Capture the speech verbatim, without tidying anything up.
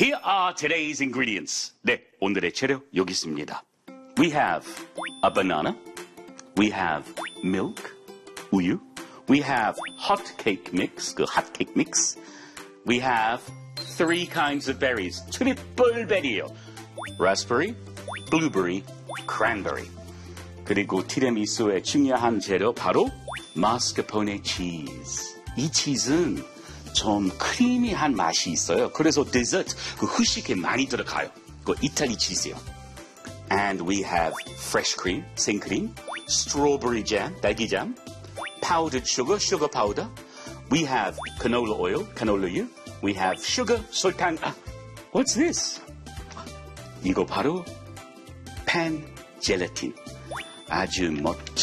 Here are today's ingredients. 네, 오늘의 재료 여기 있습니다. We have a banana. We have milk, 우유. We have hot cake mix, 그 hot cake mix. We have three kinds of berries. 트리플 베리요. Raspberry, blueberry, cranberry. 그리고 티라미수의 중요한 재료 바로 마스카포네 치즈. 이 치즈는 좀 크리미한 맛이 있어요. 그래서 디저트, 그 후식에 많이 들어가요. 그 이탈리 치즈요. And we have fresh cream, 생크림, strawberry jam, 딸기잼, powdered sugar, sugar powder. We have canola oil, canola유. We have sugar, 설탕. 아, what's this? 이거 바로 pan 젤라틴. 아주 멋진